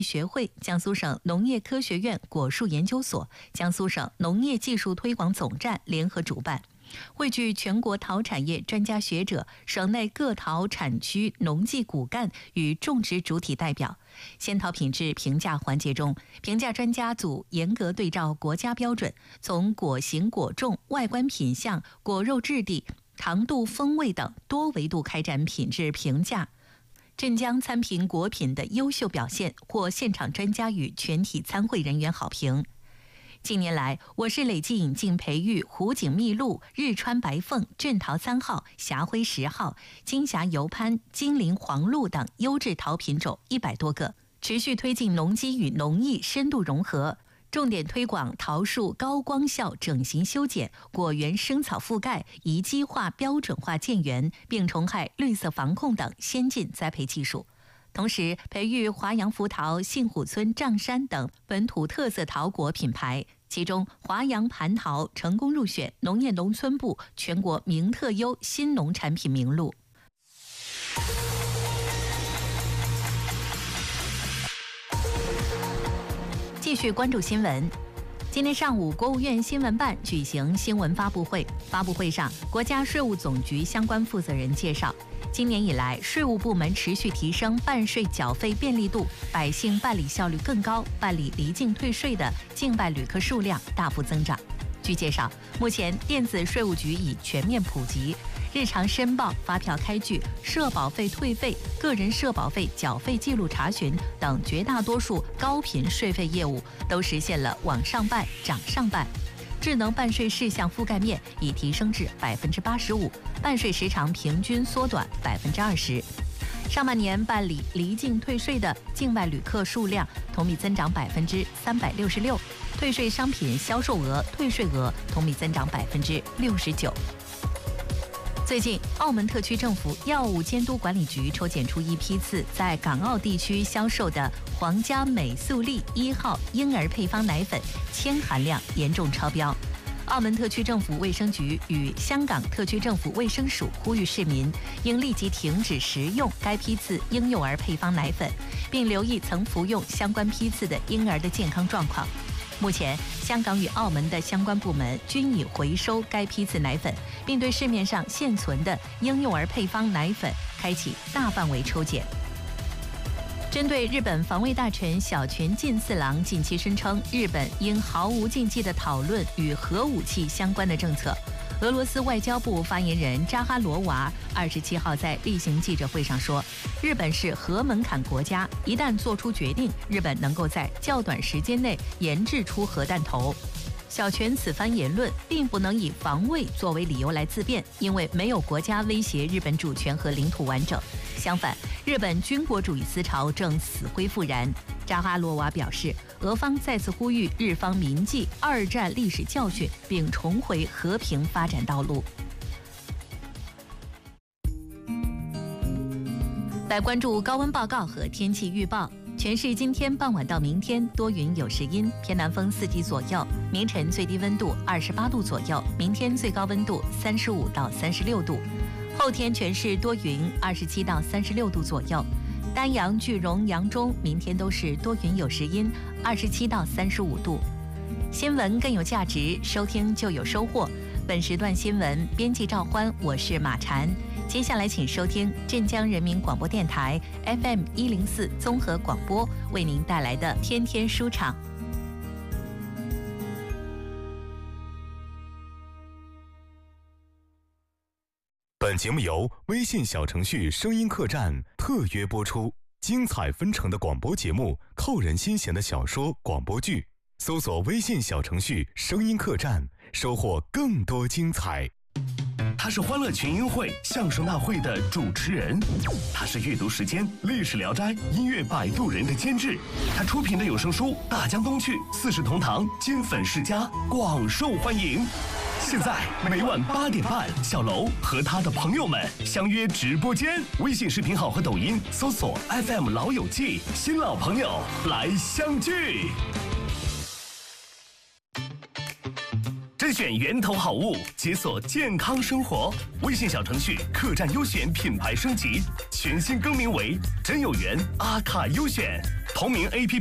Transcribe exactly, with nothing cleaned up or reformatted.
学会、江苏省农业科学院果树研究所、江苏省农业技术推广总站联合主办，汇聚全国桃产业专家学者、省内各桃产区农技骨干与种植主体代表。仙桃品质评价环节中，评价专家组严格对照国家标准，从果形、果重、外观品相、果肉质地、糖度、风味等多维度开展品质评价。镇江参评果品的优秀表现获现场专家与全体参会人员好评。近年来，我市累计引进培育湖景蜜露、日川白凤、镇桃三号、霞辉十号、金霞油攀、金陵黄露等优质桃品种一百多个，持续推进农机与农艺深度融合，重点推广桃树高光效整形修剪、果园生草覆盖、宜基化标准化建园、病虫害绿色防控等先进栽培技术。同时，培育华阳福桃、杏虎村瘴山等本土特色桃果品牌，其中华阳蟠桃成功入选农业农村部全国名特优新农产品名录。继续关注新闻。今天上午，国务院新闻办举行新闻发布会。发布会上，国家税务总局相关负责人介绍，今年以来，税务部门持续提升办税缴费便利度，百姓办理效率更高，办理离境退税的境外旅客数量大幅增长。据介绍，目前电子税务局已全面普及。日常申报、发票开具、社保费退费、个人社保费缴费记录查询等绝大多数高频税费业务都实现了网上办、掌上办。智能办税事项覆盖面已提升至百分之八十五，办税时长平均缩短百分之二十。上半年办理离境退税的境外旅客数量同比增长百分之三百六十六，退税商品销售额、退税额同比增长百分之六十九。最近，澳门特区政府药物监督管理局抽检出一批次在港澳地区销售的皇家美素丽一号婴儿配方奶粉铅含量严重超标。澳门特区政府卫生局与香港特区政府卫生署呼吁市民应立即停止食用该批次婴幼儿配方奶粉，并留意曾服用相关批次的婴儿的健康状况。目前，香港与澳门的相关部门均已回收该批次奶粉，并对市面上现存的婴幼儿配方奶粉开启大范围抽检。针对日本防卫大臣小泉进四郎近期声称日本应毫无禁忌地讨论与核武器相关的政策，俄罗斯外交部发言人扎哈罗娃二十七号在例行记者会上说，日本是核门槛国家，一旦做出决定，日本能够在较短时间内研制出核弹头。小泉此番言论并不能以防卫作为理由来自辩，因为没有国家威胁日本主权和领土完整。相反，日本军国主义思潮正死灰复燃。扎哈罗娃表示，俄方再次呼吁日方铭记二战历史教训，并重回和平发展道路。来关注高温报告和天气预报。全市今天傍晚到明天多云有时阴，偏南风四级左右，明晨最低温度二十八度左右，明天最高温度三十五到三十六度。后天全市多云，二十七到三十六度左右。丹阳、句容、扬中明天都是多云有时阴，二十七到三十五度。新闻更有价值，收听就有收获。本时段新闻编辑赵欢，我是马婵。接下来请收听镇江人民广播电台 F M 一零四综合广播为您带来的天天书场。 本节目由微信小程序声音客栈特约播出，精彩纷呈的广播节目，扣人心弦的小说广播剧，搜索微信小程序声音客栈，收获更多精彩。 他是欢乐群英会相声大会的主持人，他是阅读时间历史聊斋音乐摆渡人的监制，他出品的有声书《大江东去》四世同堂金粉世家广受欢迎。现在每晚八点半，小楼和他的朋友们相约直播间，微信视频号和抖音搜索 F M 老友记，新老朋友来相聚。甄选源头好物，解锁健康生活。微信小程序客栈优选品牌升级，全新更名为真有缘阿卡优选。 同名 A P P。